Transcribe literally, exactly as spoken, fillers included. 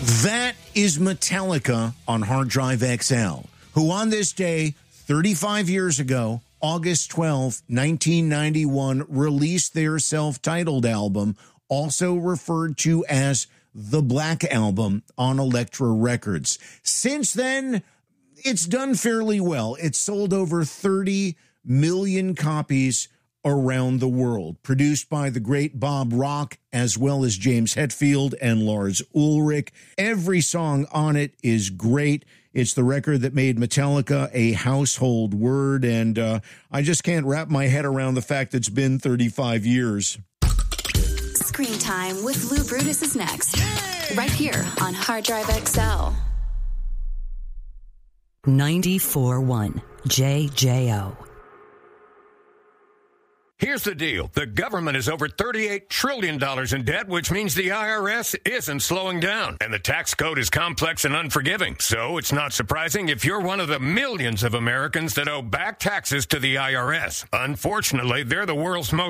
That is Metallica on Hard Drive X L, who on this day, thirty-five years ago, August twelfth, nineteen ninety-one, released their self-titled album, also referred to as the Black Album, on Elektra Records. Since then, it's done fairly well. It's sold over thirty million copies around the world. Produced by the great Bob Rock, as well as James Hetfield and Lars Ulrich. Every song on it is great. It's the record that made Metallica a household word, and uh, I just can't wrap my head around the fact it's been thirty-five years. Screen Time with Lou Brutus is next. Yay! Right here on Hard Drive X L. ninety-four point one J J O. Here's the deal. The government is over thirty-eight trillion dollars in debt, which means the I R S isn't slowing down. And the tax code is complex and unforgiving. So it's not surprising if you're one of the millions of Americans that owe back taxes to the I R S. Unfortunately, they're the world's most